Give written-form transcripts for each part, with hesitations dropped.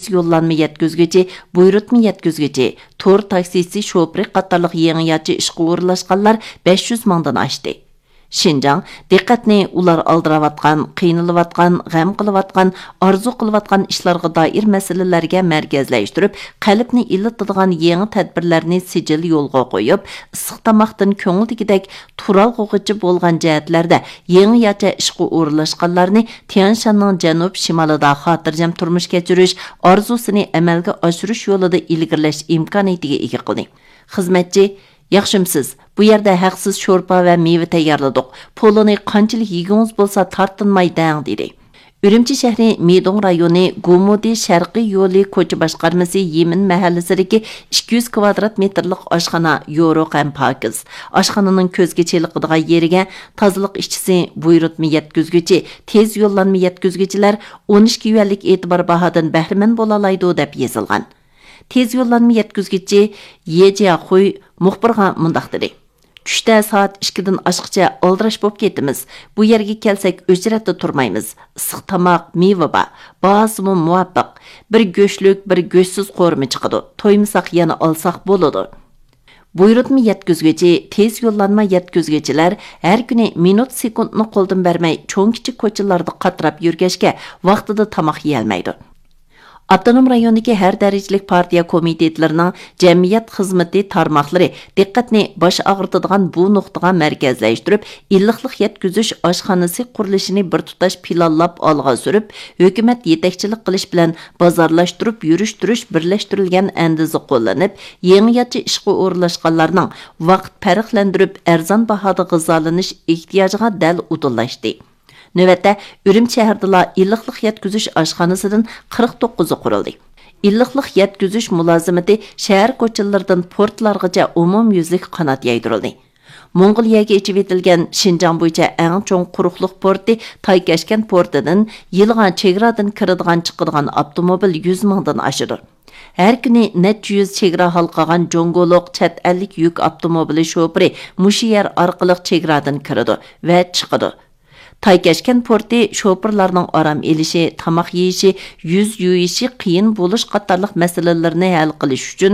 yo'llanma yetkazguvchi, buyurtma yetkazguvchi, tor taksisi, şoförü qatarlıq yeniyaçı işqi o'rinlashganlar 500 mingdan oshdi. Şinjan diqqatni ular aldiravatgan, qiynalayotgan, g'am qilayotgan, orzu qilayotgan ishlarga doir masalalarga markazlashtirib, qalbni illatadigan yangi tadbirlarni sijil yo'lga qo'yib, issiq tomoqdan ko'ngildagidek turalg'ug'ichi bo'lgan jihatlarda yangi yacha ishga o'rinlashganlarni Tianshanning janub shimolida xotirjam turmush kechirish orzusini amalga oshirish yo'lida ilgirlash imkoniyatiga ega qildi. Xizmatchi Yaxshimsiz, bu yerda haqsiz sho'rpa va meva tayyorladik. Polini qanchalik yegingiz bo'lsa tartinmay dang dedi. Ürümçi shahri Medong rayoni Gumudi Sharqiy yo'li ko'cha boshqarmasi Yemin mahallasidagi 200 kvadrat metrlik oshxona yo'ruq ham pokiz. Oshxonaning ko'zga cheliqadigan yeriga tozalik ishchisi, buyurtma yetkazguvchi, tez yo'llanma yetkazguvchilar 12 yuanlik e'tibor bahodan bahramand bo'la oladi deb yozilgan. Tez yo'llanma yetkazguvchi Yejiaxuy muxbirga mundaq dedi. Tushda soat 2dan oshqacha oldirash bo'lib ketamiz. Bu yerga kelsak o'chratda turmaymiz. Issiq tomoq, meva bor. Bahosimi muvaffaq. Bir go'shtlik, bir go'shtsiz qo'rma chiqadi. To'ymasak yana olsak bo'ladi. Buyurtma yetkazguvchi, tez yo'llanma yetkazguvchilar har kuni minut sekundni qo'ldan bermay cho'ng kichik ko'chalarda qatrab yurgashga vaqtida tomoq yeyolmaydi. Avtonom rayondagi har darajalik partiya komitetlarining jamiyat xizmati tarmoqlari diqqatni bosh og'ritadigan bu nuqtaga markazlashtirib, illiqlik yetkazish oshxonasi qurilishini bir tutash planlab olg'a surib, hukumat yetakchilik qilish bilan bozorlashtirib, yurishtirish birlashtirilgan andizi qo'llanib, yangiyachi ishga o'rinlashganlarning vaqt farqlantirib, arzon bahoda g'izolanish ehtiyojiga dal udillashdi. Növətdə Ürümçi şəhərdəla illiqlik yetküzüş aşxanasından 49'u quruldu. İlliqlik yetküzüş mülazimati şəhər koçalardan portlargacha umumyüzlik qanat yaydirildi. Mongoliyaga içib etilgan Şinjan bo'yicha eng cho'ng quruqliq porti Taykashkan portidan yilg'an chegaradan kiradigan chiqadigan avtomobil 100 mingdan oshadi. Her kuni necha yuz chegara halqagan jongoloq chet ellik yuk avtomobili shofiri mushu yer orqali chegaradan kiradi va chiqadi. Taykashkan porti şoförlarning oram elishi, tamoq yeyishi, yuz yuyishi qiyin bo'lish qatorliq masalalarni hal qilish uchun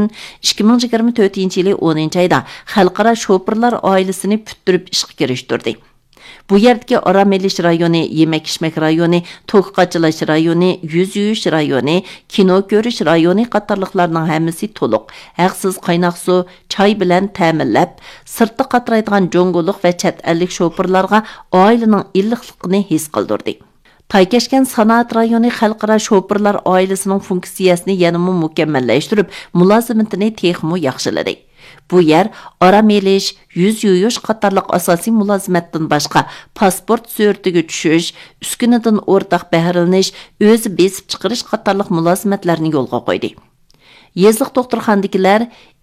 2024-yili 10-oyda xalqaro şoförlar oilasini puturib ishga kirishtirdi. Bu yerdagi oram elish rayoni, yemak-ichmak rayoni, to'q-qachilash rayoni, yuz yuyish rayoni, kino ko'rish rayoni qatorliqlarning hammasi to'liq, haqsiz qaynoq suv, choy bilan ta'minlab, sirtda qatraydigan jongoliq va chet ellik shoförlarga oilaning illiqligini his qildirdi. Taykashkan sanoat rayoni xalqaro shoförlar oilasining funksiyasini yanada mukammallashtirib, mulozimatini texmo yaxshiladi. Bu yer oram elish, yuz yuyish qatorliq asosiy mulozimatdan boshqa pasport suratiga tushish, uskunidan o'rtaq bahralanish, o'zi besib chiqarish qatorliq mulozimatlarni yo'lga qo'ydi. Yezliq doktorxonadagilar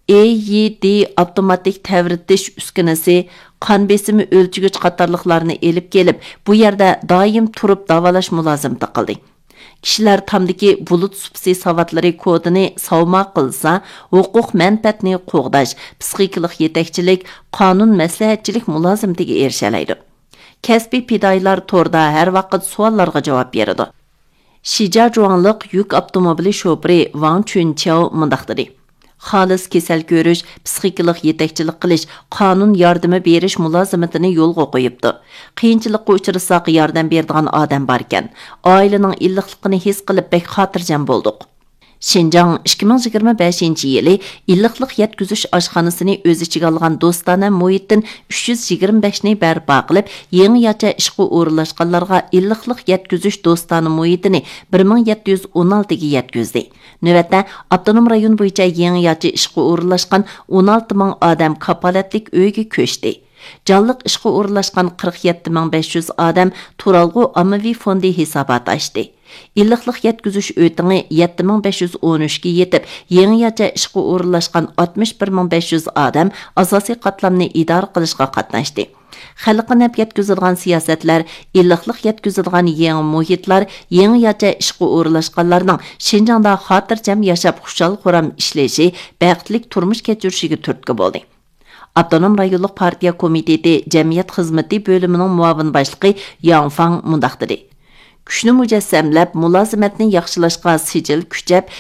AED avtomatik tavritish uskunasi, qon besimi o'lchigich qatorliqlarni elib kelib, bu yerda doim turib davolash mulozimati qildi. Kishilar tamdiki bulut supsi savatlari kodini savma qilsa, huquq manfaatni qo'g'dash, psixikalik yetakchilik, qonun maslahatchilik mulozimatiga erishalaydi. Kasbiy fidoyilar torda har vaqt savollarga javob beradi. Shijajuanlik yuk avtomobili shofiri Wang Chunqiao mundaq dedi. Xolis kasal ko'rish, psixikalik yetakchilik qilish, qonun yordami berish mulozimatini yo'lga qo'yibdi. Qiyinchilikqa uchrasak yordam beradigan odam bor ekan. Oilaning illiqligini his qilib bek xotirjam bo'ldik. Şinjan 2025-yili illiqlik yetküzüş aşxanasını öz içiga algan dostana muhittin 325 barpo qilib, yangi yacha ishga o'rinlashganlarga illiqlik yetküzüş dostana muhitini 1716 ga yetkizdi. Növətdə avtonom rayon bo'yicha yangi yacha ishga o'rinlashgan 16 ming odam kapolatlik uyga ko'chdi. Canlıq ishga o'rinlashgan 47500 odam Turalg'u ommaviy fondi hisobot ochdi. İlliqlik yetküzüş ötini 7513 ga yetib, yangi yacha ishga o'rinlashgan 61500 odam asosiy qatlamni idora qilishga qatnashdi. Xalqqa naf yetkazilgan siyosatlar, illiqlik yetkazilgan yangi muhitlar, yangi yacha ishga o'rinlashganlarning Şinjanda xotirjam yashab xushal-xuram ishlashi, baxtlik turmush kechirishiga turtki bo'ldi. Avtonom rayonlik partiya komiteti jamiyat xizmati bo'limining muavin boshlig'i Yang Fang mundaq dedi. Kuchni mujassamlab, mulozimatni yaxshilashga sijil kuchab,